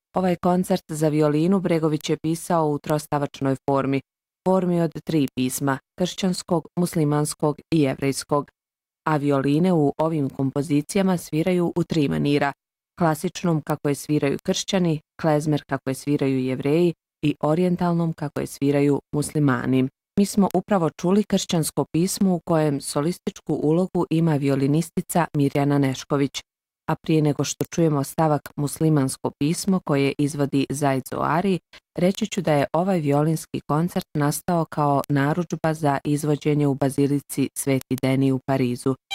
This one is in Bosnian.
Ovaj koncert za violinu Bregović je pisao u trostavačnoj formi od 3 pisma, kršćanskog, muslimanskog i jevrejskog, a violine u ovim kompozicijama sviraju u 3 manira, klasičnom kako je sviraju kršćani, klezmer kako je sviraju Jevreji i orijentalnom kako je sviraju muslimani. Mi smo upravo čuli kršćansko pismo u kojem solističku ulogu ima violinistica Mirjana Nešković, a prije nego što čujemo stavak muslimansko pismo koje izvodi Zaid Zoari, reći ću da je ovaj violinski koncert nastao kao narudžba za izvođenje u bazilici Sveti Deni u Parizu.